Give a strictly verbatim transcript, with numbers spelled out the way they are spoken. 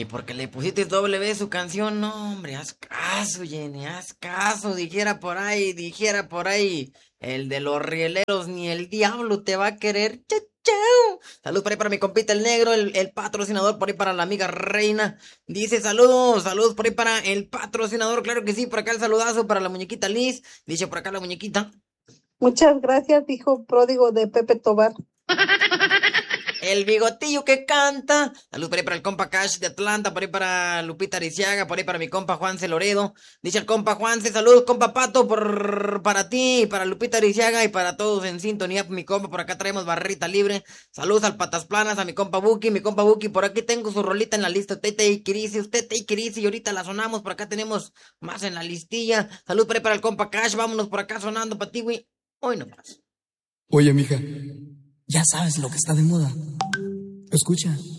Y porque le pusiste doble B su canción, no, hombre, haz caso, Jenny, haz caso, dijera por ahí, dijera por ahí. El de los rieleros, ni el diablo te va a querer. Chau, chau. Salud por ahí para mi compita el negro, el, el patrocinador por ahí para la amiga Reina. Dice saludos, saludos por ahí para el patrocinador, claro que sí, por acá el saludazo para la muñequita Liz. Dice por acá la muñequita. Muchas gracias, hijo pródigo de Pepe Tobar. El bigotillo que canta. Salud por ahí para el compa Cash de Atlanta, por ahí para Lupita Ariciaga, por ahí para mi compa Juanse Loredo. Dice el compa Juanse, saludos compa Pato por, para ti, para Lupita Ariciaga y para todos en sintonía, mi compa. Por acá traemos barrita libre. Saludos al Patas Planas, a mi compa Buki, mi compa Buki. Por aquí tengo su rolita en la lista. Usted te Kirisi, usted te Kirisi y ahorita la sonamos. Por acá tenemos más en la listilla. Salud por ahí para el compa Cash. Vámonos por acá sonando para ti, güey. Hoy no más. Oye, mija, ya sabes lo que está de moda. Escucha.